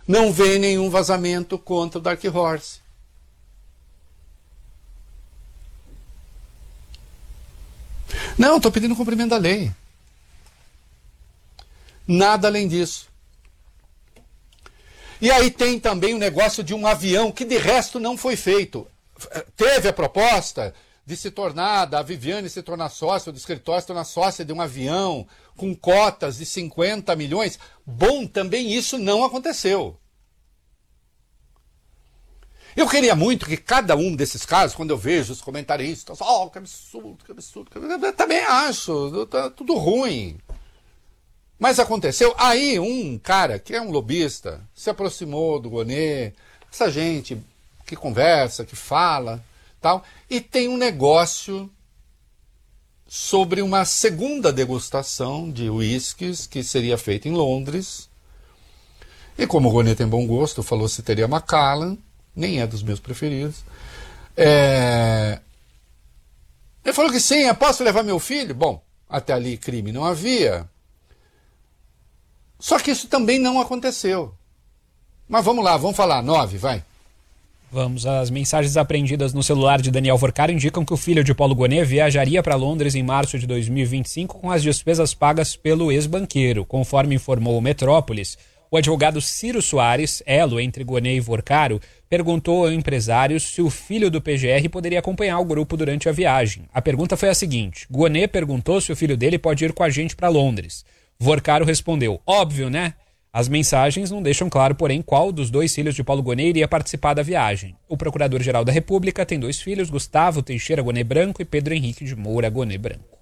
Não vê nenhum vazamento contra o Dark Horse. Não, estou pedindo cumprimento da lei. Nada além disso. E aí tem também o negócio de um avião que de resto não foi feito. Teve a proposta de se tornar, da Viviane se tornar sócia, do escritório se tornar sócia de um avião com cotas de 50 milhões. Bom, também isso não aconteceu. Eu queria muito que cada um desses casos, quando eu vejo os comentaristas, que absurdo, que absurdo, eu também acho, tá tudo ruim. Mas aconteceu, aí um cara que é um lobista se aproximou do Gonê, essa gente que conversa, que fala, tal, e tem um negócio sobre uma segunda degustação de uísques que seria feita em Londres. E como o Gonê tem bom gosto, falou se teria Macallan, nem é dos meus preferidos. Ele falou que sim, eu posso levar meu filho? Bom, até ali crime não havia. Só que isso também não aconteceu. Mas vamos lá, vamos falar. 9, vai. Vamos. As mensagens apreendidas no celular de Daniel Vorcaro indicam que o filho de Paulo Gonet viajaria para Londres em março de 2025 com as despesas pagas pelo ex-banqueiro. Conforme informou o Metrópolis, o advogado Ciro Soares, elo entre Gonet e Vorcaro, perguntou ao empresário se o filho do PGR poderia acompanhar o grupo durante a viagem. A pergunta foi a seguinte: Gonet perguntou se o filho dele pode ir com a gente para Londres. Vorcaro respondeu: óbvio, né? As mensagens não deixam claro, porém, qual dos dois filhos de Paulo Gonet iria participar da viagem. O Procurador-Geral da República tem 2 filhos, Gustavo Teixeira Gonet Branco e Pedro Henrique de Moura Gonet Branco.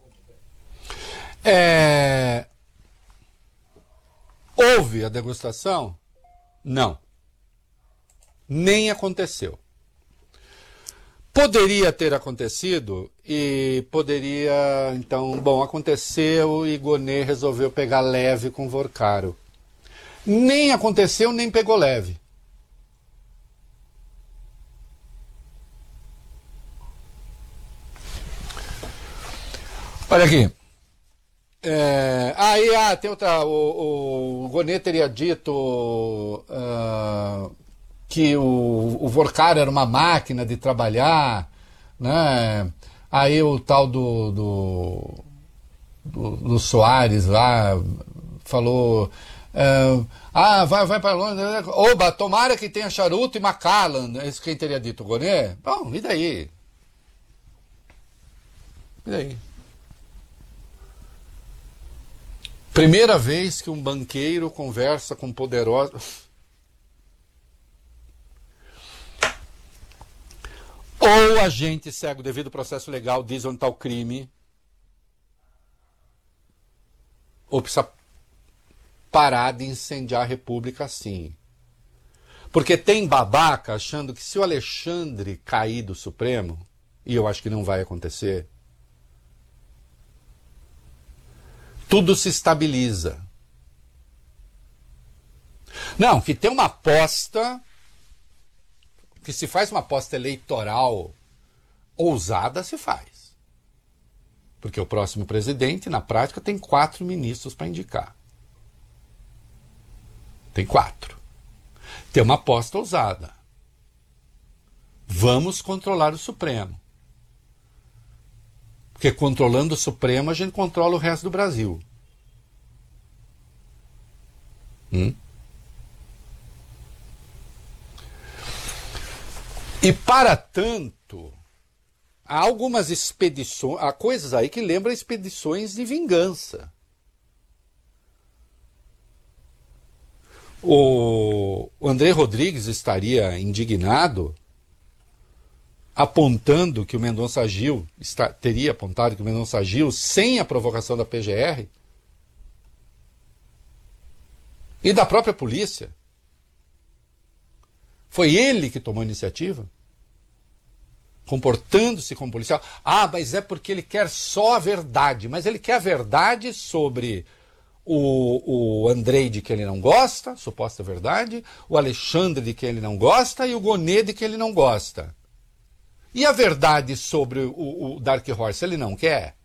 Houve a degustação? Não. Nem aconteceu. Poderia ter acontecido e poderia, então, bom, aconteceu e Gonet resolveu pegar leve com Vorcaro. Nem aconteceu, nem pegou leve. Olha aqui. Tem outra. O Gonet teria dito que o Vorcaro era uma máquina de trabalhar, né? Aí o tal do Soares lá falou: vai para Londres, oba, tomara que tenha charuto e Macallan. É isso quem teria dito, o Gonet? Bom, e daí? E daí? Primeira vez que um banqueiro conversa com poderosos. Ou a gente segue o devido processo legal, diz onde está o crime, ou precisa parar de incendiar a República assim. Porque tem babaca achando que se o Alexandre cair do Supremo, e eu acho que não vai acontecer, tudo se estabiliza. Não, que tem uma aposta, que se faz uma aposta eleitoral ousada, se faz. Porque o próximo presidente, na prática, tem 4 ministros para indicar. Tem 4. Tem uma aposta ousada. Vamos controlar o Supremo. Porque controlando o Supremo, a gente controla o resto do Brasil. E para tanto, há algumas expedições, há coisas aí que lembram expedições de vingança. O André Rodrigues estaria indignado, apontando que o Mendonça Gil, teria apontado que o Mendonça Gil, sem a provocação da PGR e da própria polícia, foi ele que tomou a iniciativa, comportando-se como policial. Mas é porque ele quer só a verdade. Mas ele quer a verdade sobre o Andrei, de quem ele não gosta, suposta verdade, o Alexandre, de quem ele não gosta, e o Gonet, de quem ele não gosta. E a verdade sobre o Dark Horse ele não quer?